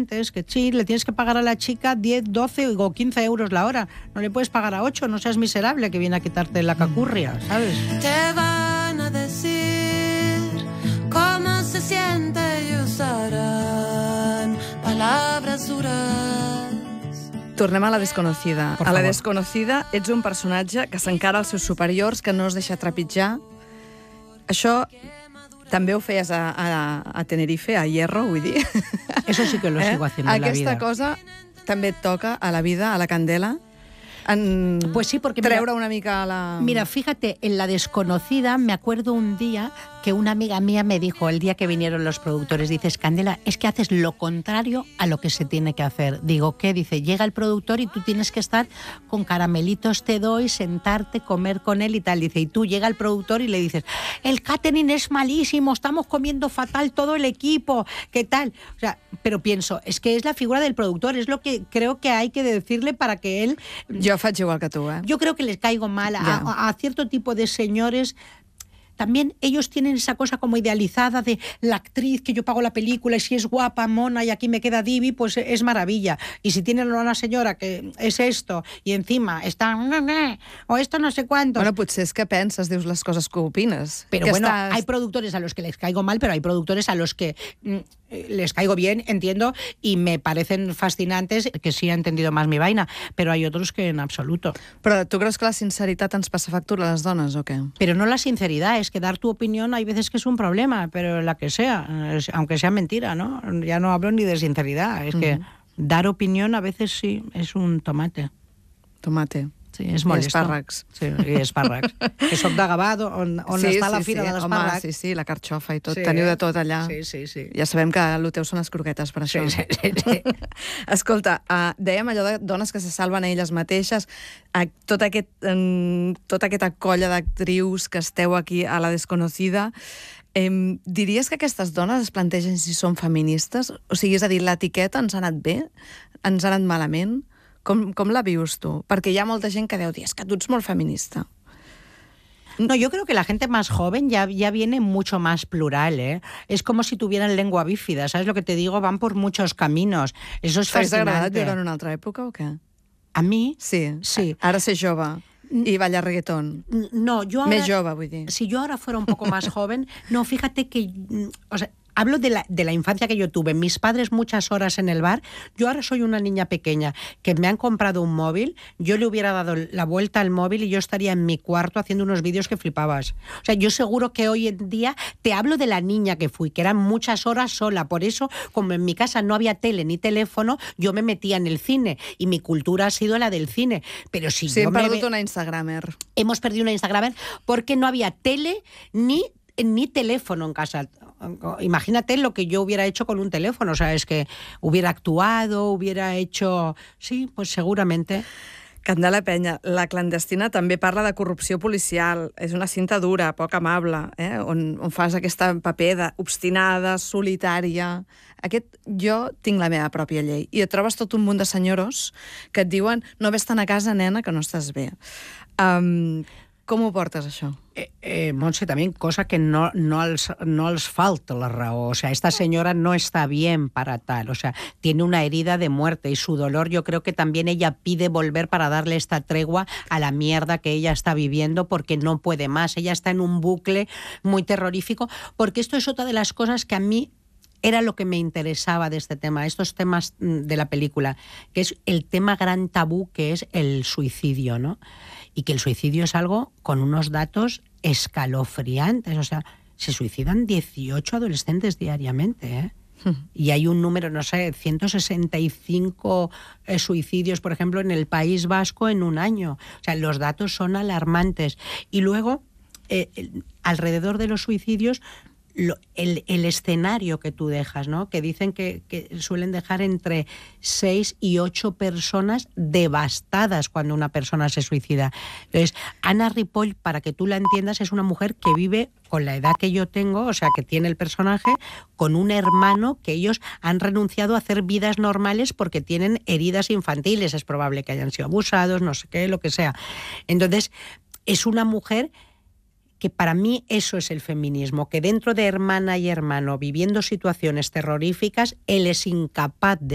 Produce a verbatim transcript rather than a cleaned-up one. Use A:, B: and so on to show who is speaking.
A: antes, que sí, le tienes que pagar a la chica diez, doce o quince euros la hora. No le puedes pagar a ocho, no seas miserable que viene a quitarte la cacurria, ¿sabes?
B: Te van a decir cómo se siente y usarán palabras duras.
C: Tornem a La desconocida.
A: Por
C: a La
A: favor.
C: desconocida ets un personatge que s'encara als seus superiors, que no es deixa trepitjar. Això també ho feies a, a, a Tenerife, a Hierro, vull dir.
A: Eso sí que lo sigo haciendo en la vida.
C: Aquesta cosa també et toca a la vida, a la candela, en
A: Pues sí, porque mira-
C: treure una mica a la...
A: Mira, fíjate, en La desconocida me acuerdo un día que una amiga mía me dijo, el día que vinieron los productores, dices, Candela, es que haces lo contrario a lo que se tiene que hacer. Digo, ¿qué? Dice, llega el productor y tú tienes que estar con caramelitos, te doy, sentarte, comer con él y tal. Dice, y tú llega el productor y le dices, el catering es malísimo, estamos comiendo fatal todo el equipo, ¿qué tal? O sea, pero pienso, es que es la figura del productor, es lo que creo que hay que decirle para que él...
C: Jo faig igual que tu, eh?
A: Yo creo que les caigo mal a,
C: Ya.
A: a- a cierto tipo de señores. También ellos tienen esa cosa como idealizada de la actriz que yo pago la película y si es guapa, mona y aquí me queda divi, pues es maravilla. Y si tienen a una señora que es esto y encima está... o esto no sé cuánto.
C: Bueno, potser és que penses, dius les coses que opines.
A: Pero
C: que
A: bueno,
C: estàs...
A: hay productores a los que les caigo mal, pero hay productores a los que mm, eh, les caigo bien, entiendo, y me parecen fascinantes, que sí ha entendido más mi vaina, pero hay otros que en absoluto.
C: Però tu creus que la sinceritat ens passa factura a les dones, o què?
A: Pero no la sinceridad, es que dar tu opinión hay veces que es un problema, pero la que sea, es- aunque sea mentira, ¿no? Ya no hablo ni de sinceridad, es que dar opinión a veces sí es un tomate.
C: Tomate.
A: Sí, és
C: I
A: molesto.
C: espàrrecs.
A: Sí, i espàrrecs. Que soc de Gavado, on, on
C: sí,
A: està la
C: sí,
A: fira
C: sí.
A: de l'espàrrec.
C: Home, sí, sí, la carxofa i tot.
A: Sí,
C: Teniu
A: eh?
C: de tot allà.
A: Sí, sí, sí.
C: Ja sabem que el teu són les croquetes, per això.
A: Sí, sí, sí, sí.
C: Escolta, uh, dèiem allò de dones que se salven a elles mateixes, uh, tot aquest, um, tota aquesta colla d'actrius que esteu aquí a La desconocida, um, diries que aquestes dones es plantegen si són feministes? O sigui, és a dir, l'etiqueta ens ha anat bé? Ens ha anat malament? Com, com la vius tu? Perquè hi ha molta gent que deu dir, és que tu ets molt feminista.
A: No, yo creo que la gente más joven ya, ya viene mucho más plural, ¿eh? Es como si tuvieran lengua bífida, ¿sabes lo que te digo? Van por muchos caminos. Eso es
C: T'hagués agradat
A: fascinante.
C: viure en una altra època o què?
A: A mí,
C: Sí.
A: Sí.
C: Ara ser jove i ballar reggaeton.
A: n- no, yo ahora...
C: Més jove, vull dir.
A: Si yo ahora fuera un poco más joven, no, fíjate que, mm, o sea, hablo de la, de la infancia que yo tuve, mis padres muchas horas en el bar, yo ahora soy una niña pequeña que me han comprado un móvil, yo le hubiera dado la vuelta al móvil y yo estaría en mi cuarto haciendo unos vídeos que flipabas. O sea, yo seguro que hoy en día te hablo de la niña que fui, que eran muchas horas sola, por eso, como en mi casa no había tele ni teléfono, yo me metía en el cine y mi cultura ha sido la del cine. Pero si
C: Sí,
A: yo
C: hem
A: me
C: perdut
A: ve-
C: una Instagramer.
A: hemos perdido una Instagramer porque no había tele ni, ni teléfono en casa. Imagínate lo que yo hubiera hecho con un teléfono. O sea, es que hubiera actuado, hubiera hecho... Sí, pues seguramente.
C: Candela Penya, La clandestina també parla de corrupció policial. És una cinta dura, poc amable, eh? on, on fas aquest paper d'obstinada, solitària. Aquest, jo tinc la meva pròpia llei. I et trobes tot un munt de senyoros que et diuen no ves-te'n a casa, nena, que no estàs bé. Um, com ho portes, això?
A: Eh, eh, Montse, también cosa que no, no, els, no els falta la raó. O sea, esta señora no está bien para tal. O sea, tiene una herida de muerte y su dolor yo creo que también ella pide volver para darle esta tregua a la mierda que ella está viviendo porque no puede más. Ella está en un bucle muy terrorífico porque esto es otra de las cosas que a mí era lo que me interesaba de este tema, estos temas de la película, que es el tema gran tabú que es el suicidio, ¿no? Y que el suicidio es algo con unos datos escalofriantes. O sea, se suicidan dieciocho adolescentes diariamente, ¿eh? Y hay un número, no sé, ciento sesenta y cinco eh, suicidios, por ejemplo, en el País Vasco en un año. O sea, los datos son alarmantes. Y luego, eh, el- alrededor de los suicidios, Lo, el, el escenario que tú dejas, ¿no? Que dicen que, que suelen dejar entre seis y ocho personas devastadas cuando una persona se suicida. Entonces, Ana Ripoll, para que tú la entiendas, es una mujer que vive con la edad que yo tengo, o sea, que tiene el personaje, con un hermano que ellos han renunciado a hacer vidas normales porque tienen heridas infantiles. Es probable que hayan sido abusados, no sé qué, lo que sea. Entonces, es una mujer que para mí eso es el feminismo, que dentro de hermana y hermano, viviendo situaciones terroríficas, él es incapaz de